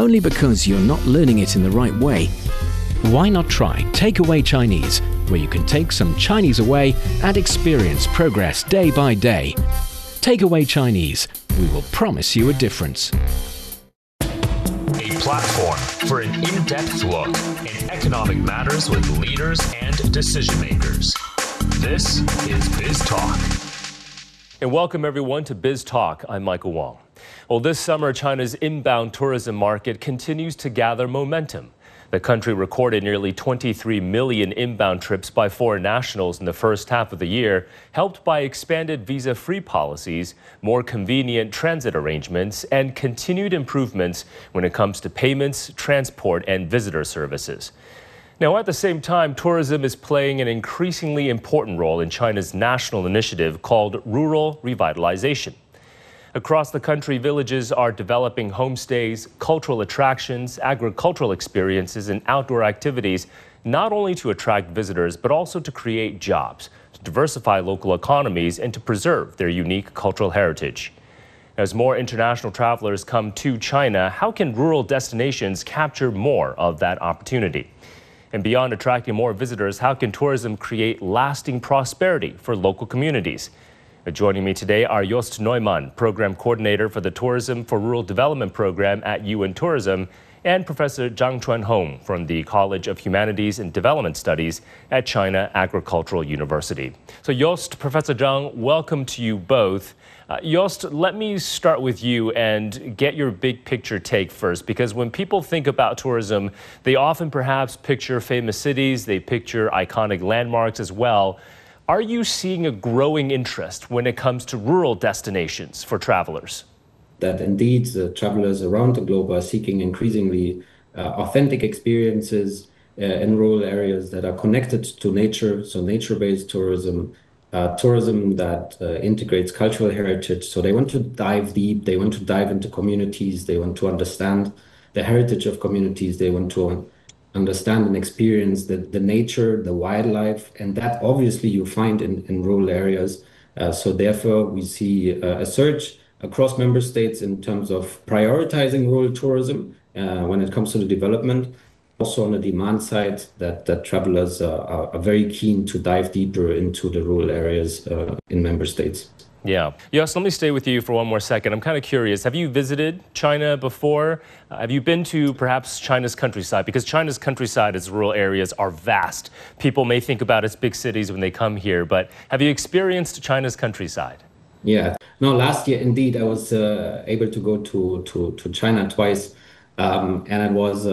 only because you're not learning it in the right way. Why not try Takeaway Chinese, where you can take some Chinese away and experience progress day by day. Takeaway Chinese, we will promise you a difference. A platform for an in-depth look in economic matters with leaders and decision makers. This is Biz Talk. And welcome everyone to Biz Talk. I'm Michael Wong. Well, this summer, China's inbound tourism market continues to gather momentum. The country recorded nearly 23 million inbound trips by foreign nationals in the first half of the year, helped by expanded visa-free policies, more convenient transit arrangements, and continued improvements when it comes to payments, transport, and visitor services. Now, at the same time, tourism is playing an increasingly important role in China's national initiative called Rural Revitalization. Across the country, villages are developing homestays, cultural attractions, agricultural experiences, and outdoor activities, not only to attract visitors, but also to create jobs, to diversify local economies, and to preserve their unique cultural heritage. As more international travelers come to China, how can rural destinations capture more of that opportunity? And beyond attracting more visitors, how can tourism create lasting prosperity for local communities? Joining me today are Jost Neumann, Program Coordinator for the Tourism for Rural Development Program at UN Tourism, and Professor Zhang Chuanhong from the College of Humanities and Development Studies at China Agricultural University. So Jost, Professor Zhang, welcome to you both. Jost, let me start with you and get your big picture take first, because when people think about tourism, they often perhaps picture famous cities, they picture iconic landmarks as well. Are you seeing a growing interest when it comes to rural destinations for travelers? That indeed the travelers around the globe are seeking increasingly authentic experiences in rural areas that are connected to nature, so nature-based tourism, tourism that integrates cultural heritage. So they want to dive deep, they want to dive into communities, they want to understand the heritage of communities, they want to understand and experience the nature, the wildlife, and that obviously you find in rural areas. So therefore, we see a surge across member states in terms of prioritizing rural tourism when it comes to the development. Also on the demand side, that travelers are very keen to dive deeper into the rural areas in member states. Yeah. Yes, let me stay with you for one more second. I'm kind of curious. Have you visited China before? Have you been to perhaps China's countryside? Because China's countryside, its rural areas are vast. People may think about its big cities when they come here, but have you experienced China's countryside? Yeah. No, last year, indeed, I was able to go to China twice. And it was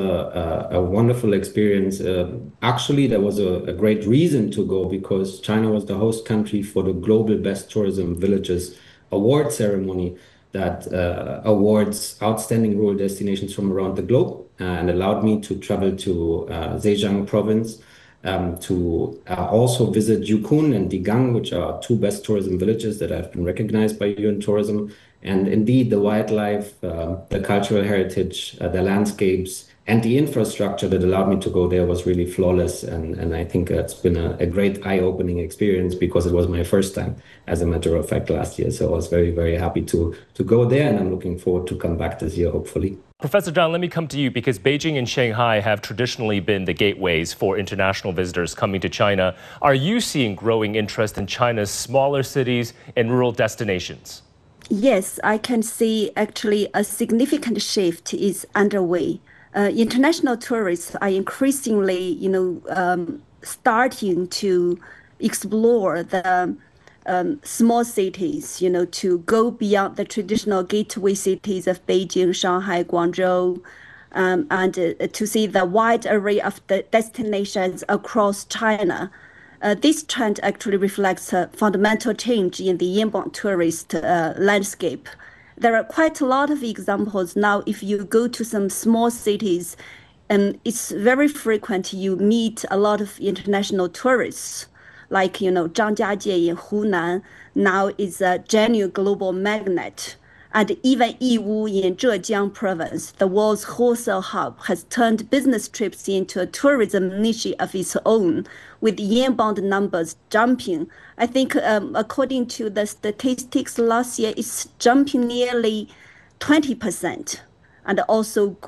a wonderful experience. Actually, there was a great reason to go because China was the host country for the Global Best Tourism Villages award ceremony that awards outstanding rural destinations from around the globe and allowed me to travel to Zhejiang province to also visit Yukun and Digang, which are two best tourism villages that have been recognized by UN Tourism. And indeed, the wildlife, the cultural heritage, the landscapes, and the infrastructure that allowed me to go there was really flawless. And I think it's been a great eye-opening experience because it was my first time, as a matter of fact, last year. So I was very, very happy to go there, and I'm looking forward to come back this year, hopefully. Professor Zhang, let me come to you because Beijing and Shanghai have traditionally been the gateways for international visitors coming to China. Are you seeing growing interest in China's smaller cities and rural destinations? Yes, I can see actually a significant shift is underway. International tourists are increasingly, starting to explore the small cities, to go beyond the traditional gateway cities of Beijing, Shanghai, Guangzhou, and to see the wide array of the destinations across China. This trend actually reflects a fundamental change in the inbound tourist landscape. There are quite a lot of examples now. If you go to some small cities, it's very frequent you meet a lot of international tourists, like Zhangjiajie in Hunan now is a genuine global magnet. And even Yiwu in Zhejiang province, the world's wholesale hub, has turned business trips into a tourism niche of its own, with inbound numbers jumping. I think according to the statistics last year, it's jumping nearly 20%. And also